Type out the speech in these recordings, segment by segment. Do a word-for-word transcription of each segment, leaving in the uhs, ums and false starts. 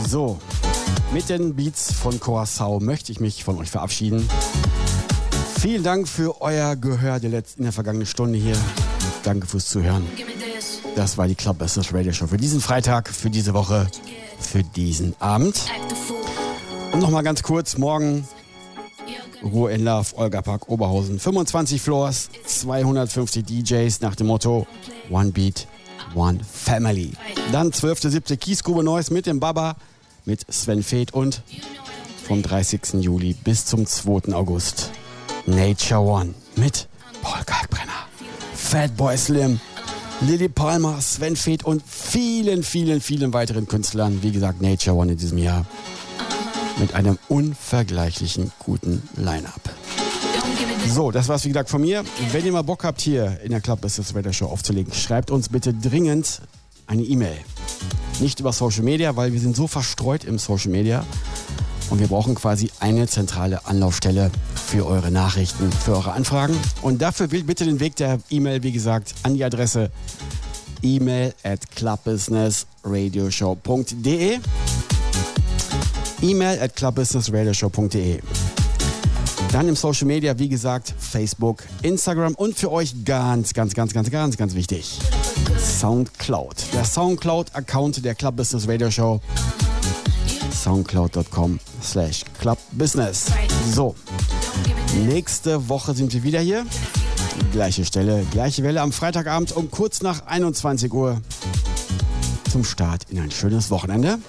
So, mit den Beats von Curacao möchte ich mich von euch verabschieden. Vielen Dank für euer Gehör der letzten, in der vergangenen Stunde hier. Danke fürs Zuhören. Das war die Clubbusters Radio Show für diesen Freitag, für diese Woche, für diesen Abend. Und nochmal ganz kurz, morgen Ruhe in Love, Olga Park, Oberhausen. fünfundzwanzig Floors, zweihundertfünfzig D Js nach dem Motto One Beat, One Family. Dann zwölfter siebter Kiesgrube Neuss mit dem Baba, mit Sven Feth und vom dreißigsten Juli bis zum zweiten August Nature One mit Paul Kalkbrenner, Fatboy Slim, Lily Palmer, Sven Feth und vielen, vielen, vielen weiteren Künstlern. Wie gesagt, Nature One in diesem Jahr mit einem unvergleichlichen guten Line-Up. So, das war's wie gesagt von mir. Wenn ihr mal Bock habt, hier in der Clubbusters Radio Show aufzulegen, schreibt uns bitte dringend eine E-Mail. Nicht über Social Media, weil wir sind so verstreut im Social Media und wir brauchen quasi eine zentrale Anlaufstelle für eure Nachrichten, für eure Anfragen. Und dafür wählt bitte den Weg der E-Mail, wie gesagt, an die Adresse e-mail at clubbusinessradioshow punkt de. E-Mail at clubbusinessradioshow punkt de. Dann im Social Media, wie gesagt, Facebook, Instagram und für euch ganz, ganz, ganz, ganz, ganz, ganz wichtig, Soundcloud. Der Soundcloud-Account der Club Business Radio Show. soundcloud dot com slash clubbusiness. So, nächste Woche sind wir wieder hier. Gleiche Stelle, gleiche Welle am Freitagabend um kurz nach einundzwanzig Uhr zum Start in ein schönes Wochenende.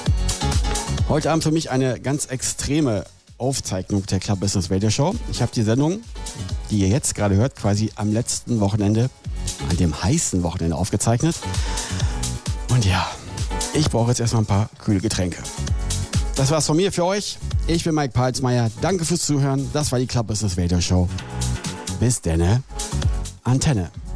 Heute Abend für mich eine ganz extreme Aufzeichnung der Club Business Radio Show. Ich habe die Sendung, die ihr jetzt gerade hört, quasi am letzten Wochenende, an dem heißen Wochenende aufgezeichnet. Und ja, ich brauche jetzt erstmal ein paar kühle Getränke. Das war's von mir für euch. Ich bin Mike Palsmeier. Danke fürs Zuhören. Das war die Club Business Radio Show. Bis denne. Antenne.